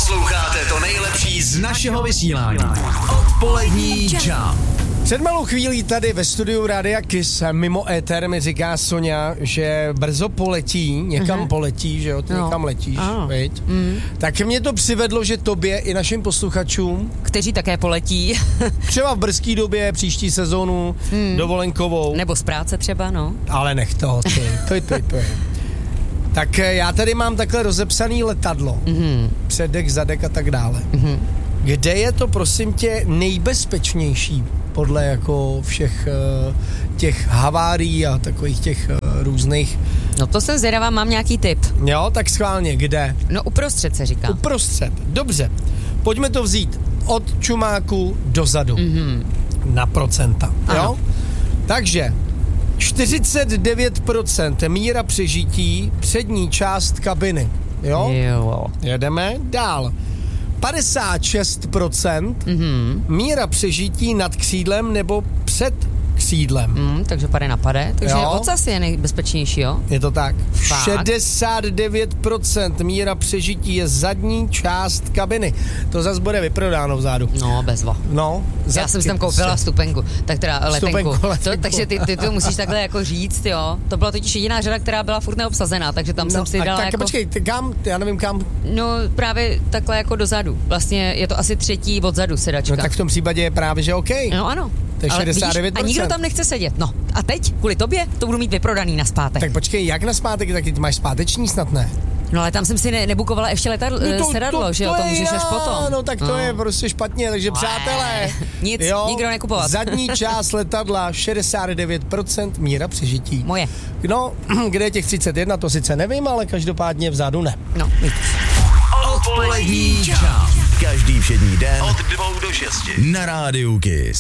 Posloucháte to nejlepší z našeho vysílání. Odpolední Jump. Před malou chvílí tady ve studiu Rádia Kiss mimo éter mi říká Soňa, že brzo poletí, někam poletí, že jo, ty někam letíš, viď? Tak mě to přivedlo, že tobě i našim posluchačům, kteří také poletí. třeba v brzký době, příští sezónu, dovolenkovou. Nebo z práce třeba, no. Ale nech toho, ty. Tak já tady mám takhle rozepsaný letadlo, předek, zadek a tak dále. Kde je to, prosím tě, nejbezpečnější podle jako všech těch havárií a takových těch různých... No to jsem zvědavá, mám nějaký tip. Jo, tak schválně, kde? No uprostřed se říká. Uprostřed, dobře. Pojďme to vzít od čumáku dozadu. Na procenta, ano. Jo? Takže 49% míra přežití přední část kabiny. Jo? Jedeme dál. 56% míra přežití nad křídlem nebo před křídlem. Takže pade na pade. Takže ocas je nejbezpečnější, jo? Je to tak. Fakt? 69% míra přežití je zadní část kabiny. To zase bude vyprodáno vzadu. No, bezva. No, já jsem si tam koupila stupenku, tak teda letenku. Letenku. Takže ty to musíš takhle jako říct, jo. To byla totiž jediná řada, která byla furt neobsazená, takže tam jsem si dala tak jako... počkej, kam? Já nevím kam. No, právě takhle jako dozadu. Vlastně je to asi třetí odzadu sedačka. No tak v tom případě je právě, že OK. No ano. To je 69%. Vidíš, a nikdo tam nechce sedět. No a teď, kvůli tobě, to budu mít vyprodaný naspátek. Tak počkej, jak naspátek, tak ty máš zpáteční snad, ne? No ale tam jsem si nebukovala ještě sedadlo, že jo, to můžeš až potom. No tak to je prostě špatně, takže přátelé. Nic, nikdo nekupovat. Zadní část letadla 69% míra přežití. Moje. No, kde je těch 31, to sice nevím, ale každopádně vzadu ne. No, Odpolední Jump. Každý všední den od 2 do 6 na Rádiu Kiss.